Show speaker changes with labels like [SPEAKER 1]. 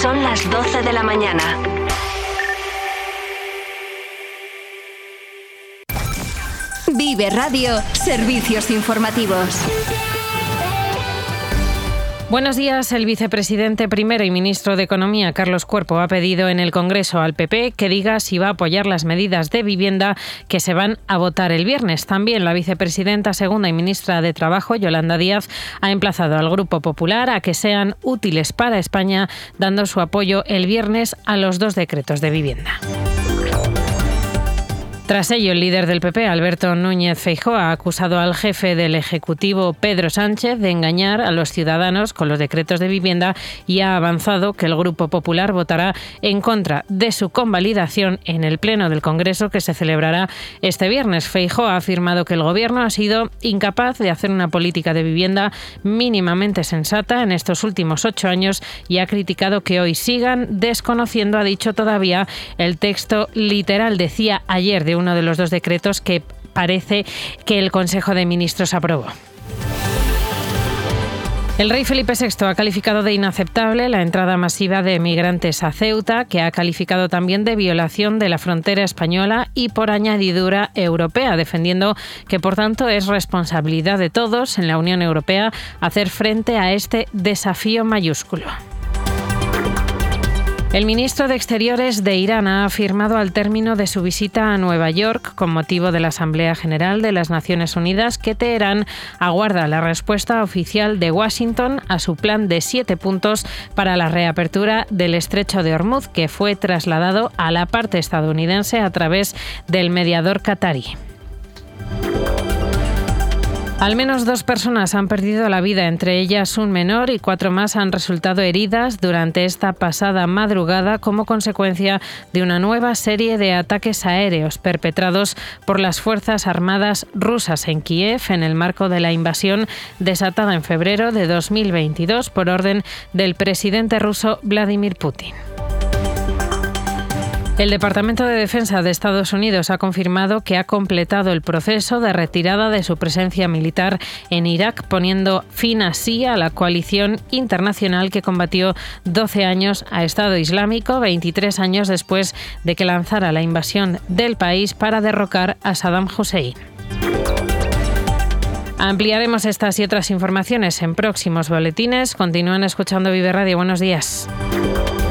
[SPEAKER 1] Son las 12 de la mañana. Vive Radio, servicios informativos.
[SPEAKER 2] Buenos días. El vicepresidente primero y ministro de Economía, Carlos Cuerpo, ha pedido en el Congreso al PP que diga si va a apoyar las medidas de vivienda que se van a votar el viernes. También la vicepresidenta segunda y ministra de Trabajo, Yolanda Díaz, ha emplazado al Grupo Popular a que sean útiles para España, dando su apoyo el viernes a los 2 decretos de vivienda. Tras ello, el líder del PP, Alberto Núñez Feijóo, ha acusado al jefe del Ejecutivo, Pedro Sánchez, de engañar a los ciudadanos con los decretos de vivienda y ha avanzado que el Grupo Popular votará en contra de su convalidación en el Pleno del Congreso, que se celebrará este viernes. Feijóo ha afirmado que el Gobierno ha sido incapaz de hacer una política de vivienda mínimamente sensata en estos últimos 8 años y ha criticado que hoy sigan desconociendo, ha dicho todavía, el texto literal, decía ayer, de uno de los 2 decretos que parece que el Consejo de Ministros aprobó. El rey Felipe VI ha calificado de inaceptable la entrada masiva de migrantes a Ceuta, que ha calificado también de violación de la frontera española y por añadidura europea, defendiendo que por tanto es responsabilidad de todos en la Unión Europea hacer frente a este desafío mayúsculo. El ministro de Exteriores de Irán ha afirmado al término de su visita a Nueva York, con motivo de la Asamblea General de las Naciones Unidas, que Teherán aguarda la respuesta oficial de Washington a su plan de 7 puntos para la reapertura del Estrecho de Hormuz, que fue trasladado a la parte estadounidense a través del mediador qatarí. Al menos 2 personas han perdido la vida, entre ellas un menor, y 4 más han resultado heridas durante esta pasada madrugada como consecuencia de una nueva serie de ataques aéreos perpetrados por las Fuerzas Armadas rusas en Kiev en el marco de la invasión desatada en febrero de 2022 por orden del presidente ruso Vladimir Putin. El Departamento de Defensa de Estados Unidos ha confirmado que ha completado el proceso de retirada de su presencia militar en Irak, poniendo fin así a la coalición internacional que combatió 12 años a Estado Islámico, 23 años después de que lanzara la invasión del país para derrocar a Saddam Hussein. Ampliaremos estas y otras informaciones en próximos boletines. Continúan escuchando Vive Radio. Buenos días.